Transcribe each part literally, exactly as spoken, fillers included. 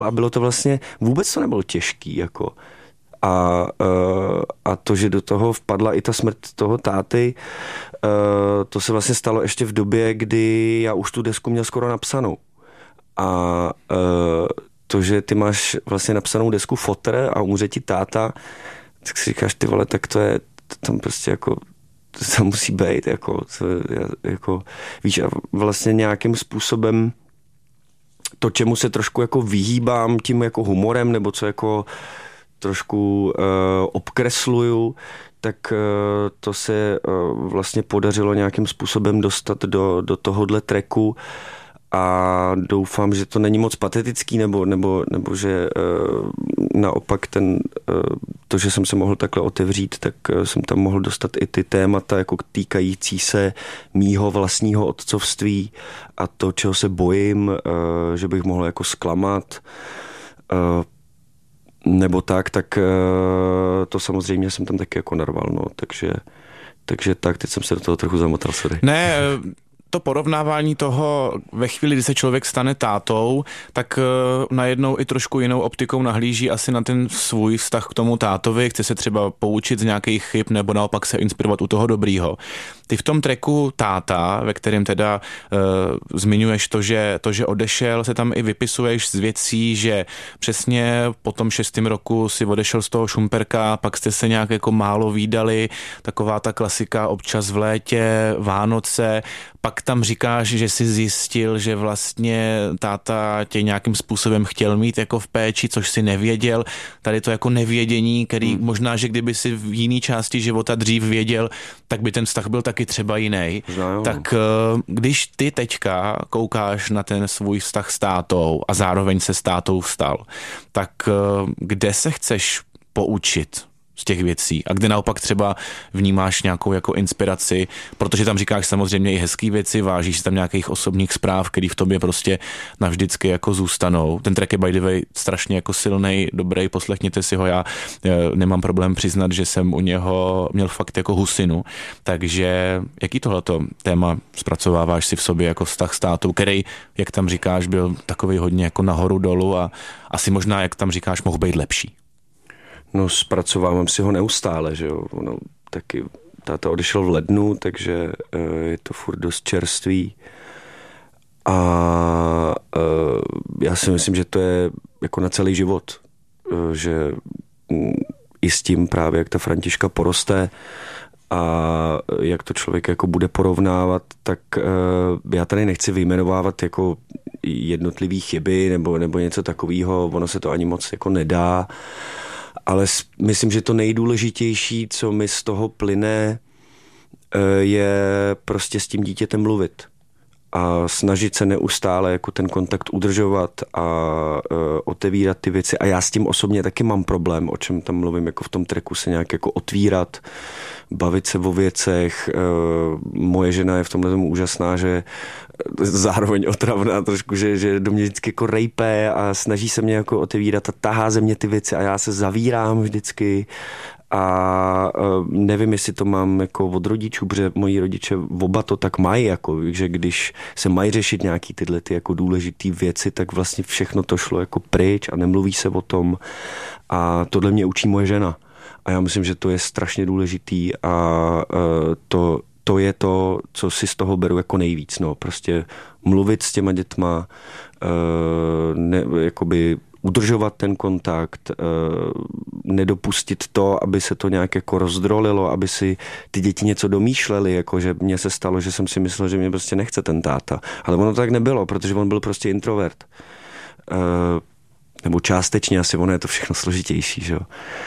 A bylo to vlastně, vůbec to nebylo těžký, jako. A, a to, že do toho vpadla i ta smrt toho táty, to se vlastně stalo ještě v době, kdy já už tu desku měl skoro napsanou. A to, že ty máš vlastně napsanou desku fotr a umře ti táta, tak si říkáš, ty vole, tak to je, to tam prostě jako, to tam musí být, jako, to, jako víš, a vlastně nějakým způsobem to, čemu se trošku jako vyhýbám tím jako humorem, nebo co jako trošku uh, obkresluju, tak uh, to se uh, vlastně podařilo nějakým způsobem dostat do, do tohohle tracku a doufám, že to není moc patetický, nebo, nebo, nebo že uh, naopak ten, uh, to, že jsem se mohl takhle otevřít, tak uh, jsem tam mohl dostat i ty témata jako týkající se mýho vlastního otcovství a to, čeho se bojím, uh, že bych mohl jako zklamat, uh, nebo tak, tak to samozřejmě jsem tam taky jako narval, no, takže, takže tak, teď jsem se do toho trochu zamotal, sorry. Ne, to porovnávání toho ve chvíli, kdy se člověk stane tátou, tak najednou i trošku jinou optikou nahlíží asi na ten svůj vztah k tomu tátovi, chce se třeba poučit z nějakých chyb nebo naopak se inspirovat u toho dobrýho. Ty v tom tracku Táta, ve kterém teda uh, zmiňuješ to že, to, že odešel, se tam i vypisuješ z věcí, že přesně po tom šestém roku si odešel z toho Šumperka, pak jste se nějak jako málo vídali, taková ta klasika občas v létě, Vánoce, pak tam říkáš, že jsi zjistil, že vlastně táta tě nějakým způsobem chtěl mít jako v péči, což si nevěděl. Tady to jako nevědění, který hmm. možná, že kdyby si v jiné části života dřív věděl, tak by ten vztah byl taky třeba jiný. Tak když ty teďka koukáš na ten svůj vztah s tátou a zároveň se s tátou vstal, tak kde se chceš poučit z těch věcí a kde naopak třeba vnímáš nějakou jako inspiraci, protože tam říkáš samozřejmě i hezký věci, vážíš si tam nějakých osobních zpráv, který v tobě prostě navždycky jako zůstanou. Ten track je by the way strašně jako silnej, dobrý, poslechněte si ho, já nemám problém přiznat, že jsem u něho měl fakt jako husinu, takže jaký tohleto téma zpracováváš si v sobě jako vztah s tátou, který, jak tam říkáš, byl takovej hodně jako nahoru dolů a asi možná, jak tam říkáš, mohl být lepší. No, zpracovávám si ho neustále, že jo. No, taky táta odešel v lednu, takže uh, je to furt dost čerstvý. A uh, já si myslím, že to je jako na celý život. Uh, že um, i s tím právě, jak ta Františka poroste a jak to člověk jako bude porovnávat, tak uh, já tady nechci vyjmenovávat jako jednotlivý chyby nebo, nebo něco takového. Ono se to ani moc jako nedá. Ale myslím, že to nejdůležitější, co mi z toho plyne, je prostě s tím dítětem mluvit. A snažit se neustále jako ten kontakt udržovat a otevírat ty věci. A já s tím osobně taky mám problém, o čem tam mluvím, jako v tom tracku se nějak jako otvírat, bavit se o věcech. Moje žena je v tomhle tomu úžasná, že zároveň otravná trošku, že, že do mě vždycky jako rejpe a snaží se mě jako otevírat a tahá ze mě ty věci a já se zavírám vždycky a nevím, jestli to mám jako od rodičů, protože moji rodiče oba to tak mají, jako, že když se mají řešit nějaký tyhle ty jako důležitý věci, tak vlastně všechno to šlo jako pryč a nemluví se o tom a tohle mě učí moje žena a já myslím, že to je strašně důležitý a to to je to, co si z toho beru jako nejvíc, no, prostě mluvit s těma dětma, ne, jakoby udržovat ten kontakt, nedopustit to, aby se to nějak jako rozdrolilo, aby si ty děti něco domýšleli, jako že mně se stalo, že jsem si myslel, že mě prostě nechce ten táta, ale ono tak nebylo, protože on byl prostě introvert. Nebo částečně asi, ono je to všechno složitější, že jo.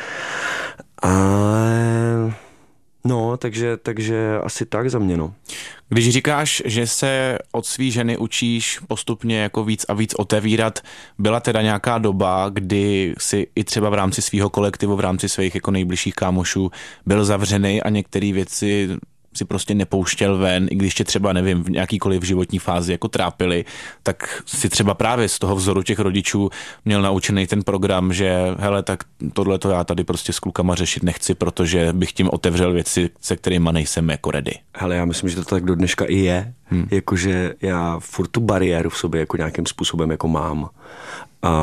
Ale no, takže, takže asi tak za mě, no. Když říkáš, že se od svý ženy učíš postupně jako víc a víc otevírat, byla teda nějaká doba, kdy si i třeba v rámci svého kolektivu, v rámci svých jako nejbližších kámošů byl zavřený a některé věci si prostě nepouštěl ven, i když tě třeba, nevím, v nějakýkoliv životní fázi jako trápili, tak si třeba právě z toho vzoru těch rodičů měl naučený ten program, že hele, tak tohle to já tady prostě s klukama řešit nechci, protože bych tím otevřel věci, se kterýma nejsem jako ready. Hele, já myslím, že to tak do dneška i je, hmm. jakože já furt tu bariéru v sobě jako nějakým způsobem jako mám. A